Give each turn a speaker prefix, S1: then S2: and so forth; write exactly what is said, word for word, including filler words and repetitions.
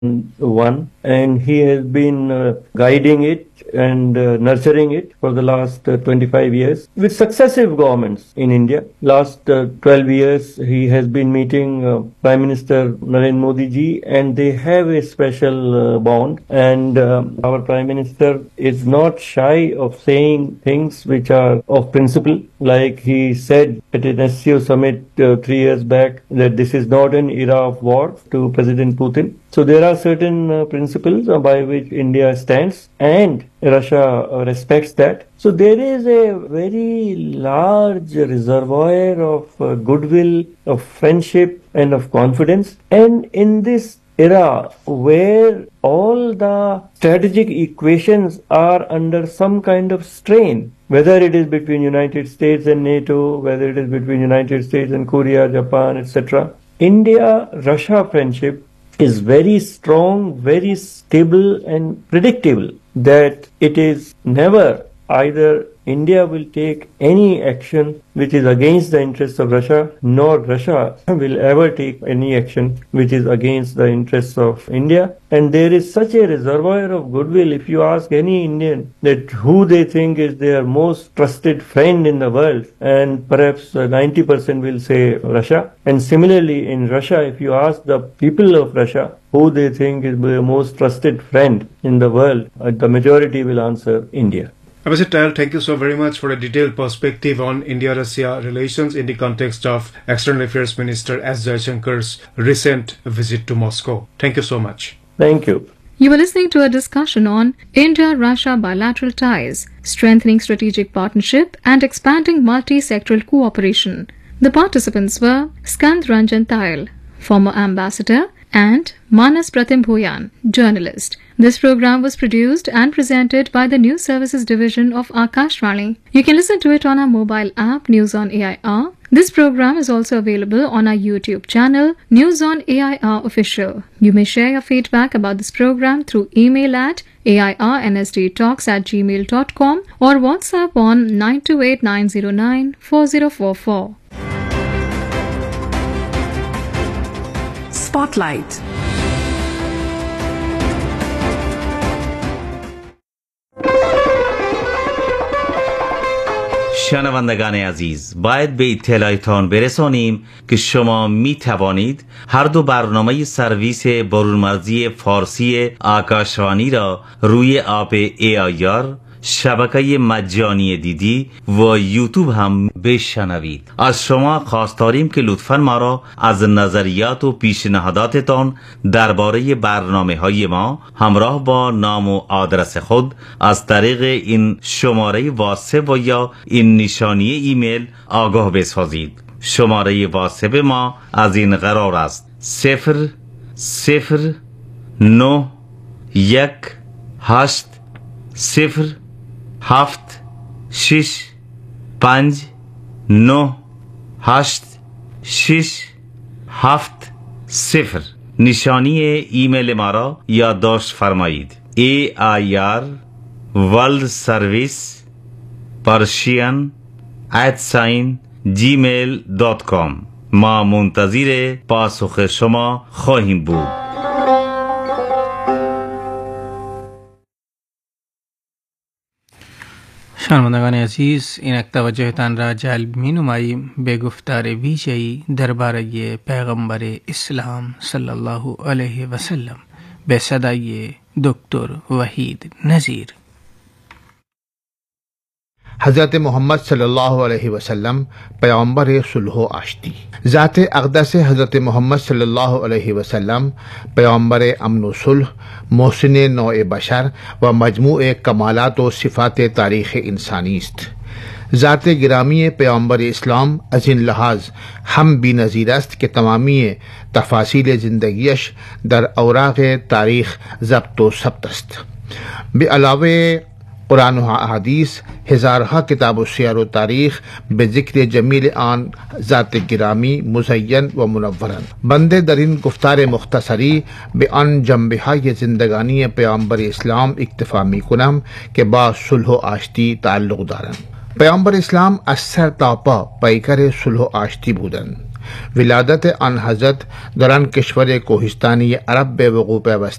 S1: one, and he has been uh, guiding it and uh, nurturing it for the last uh, twenty-five years with successive governments in India. Last uh, twelve years, he has been meeting uh, Prime Minister Narendra Modi ji, and they have a special uh, bond. And uh, our Prime Minister is not shy of saying things which are of principle, like he said at an S C O summit uh, three years back that this is not an era of war to President Putin. So there are certain uh, principles uh, by which India stands, and Russia uh, respects that. So there is a very large reservoir of uh, goodwill, of friendship, and of confidence. And in this era where all the strategic equations are under some kind of strain, whether it is between United States and NATO, whether it is between United States and Korea, Japan, et cetera, India-Russia friendship is very strong, very stable and predictable, that it is never either India will take any action which is against the interests of Russia, nor Russia will ever take any action which is against the interests of India. And there is such a reservoir of goodwill. If you ask any Indian that who they think is their most trusted friend in the world, and perhaps ninety percent will say Russia. And similarly in Russia, if you ask the people of Russia who they think is their most trusted friend in the world, the majority will answer India.
S2: Ambassador Tayal, thank you so very much for a detailed perspective on India-Russia relations in the context of External Affairs Minister S. Jaishankar's recent visit to Moscow. Thank you so much.
S1: Thank you.
S3: You were listening to a discussion on India-Russia bilateral ties, strengthening strategic partnership and expanding multi-sectoral cooperation. The participants were Skand Ranjan Tayal, former ambassador, and Manas Pratim Bhuyan, journalist. This program was produced and presented by the News Services Division of Akashvani. You can listen to it on our mobile app, News on A I R. This program is also available on our YouTube channel, News on A I R Official. You may share your feedback about this program through email at A I R N S D talks at gmail dot com or WhatsApp on nine two eight nine zero nine four zero four four.
S4: Spotlight.
S5: شنوندگان عزیز، باید به اطلاعتان برسانیم که شما می توانید هر دو برنامه سرویس برونمرزی فارسی آکاشوانی را روی اپ ای آی آر، شبکه مجانی دیدی و یوتیوب هم بشنوید. از شما خواست داریم که لطفاً ما را از نظریات و پیشنهاداتتان درباره برنامه های ما همراه با نام و آدرس خود از طریق این شماره واتساپ و یا این نشانی ایمیل آگاه بسازید. شماره واتساپ ما از این قرار است: صفر صفر نه یک هشت صفر هفت شش پنج نه هشت شش هفت صفر. نشانی ایمیل ما را یادداشت فرمایید: ای آی آر ورلد سرویس پرشین ات ساین جیمیل دات کام. ما منتظر پاسخ شما خواهیم بود.
S6: شنوندگان عزیز، اینک توجهتان را جلب می نماییم به گفتار ویژه‌ای درباره پیغمبر اسلام صلی الله علیه و سلم به صدای دکتر وحید نذیر.
S7: حضرت محمد صلی الله علیه و سلم پیامبر صلح و آشتی. ذات اقدس حضرت محمد صلی الله علیه و سلم پیامبر امن و صلح، محسن نوع بشر و مجموع کمالات و صفات تاریخ انسانی است. ذات گرامی پیامبر اسلام از این لحاظ هم بی نظیر است که تمامی تفاصیل زندگیش در اوراق تاریخ ضبط و ثبت است. به علاوه قرآن و احادیث، هزارها کتاب و سیر و تاریخ به ذکر جمیل آن ذات گرامی مزین و منورن. بنده در این گفتار مختصری به آن جنبه های زندگانی پیامبر اسلام اکتفا می کنم که با صلح و آشتی تعلق دارند. پیامبر اسلام از سر تا پا پیکر صلح و آشتی بودند. ولادت آن حضرت در آن کشور کوهستانی عرب به وقوع پیوست